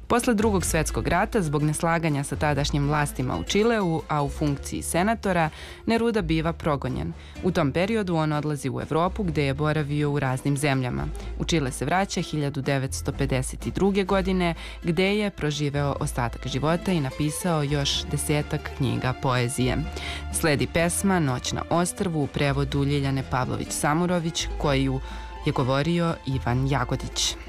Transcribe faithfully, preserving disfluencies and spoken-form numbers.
Posle drugog svjetskog rata, zbog neslaganja sa tadašnjim vlastima u Čileu, a u funkciji senatora, Neruda biva progonjen. U tom periodu on odlazi u Evropu gde je boravio u raznim zemljama. U Čile se vraća hiljadu devetsto pedeset druge. godine gde je proživeo ostatak života i napisao još desetak knjiga poezije. Sledi pesma Noć na ostrvu u prevodu Ljiljane Pavlović Samurović koju je govorio Ivan Jagodić.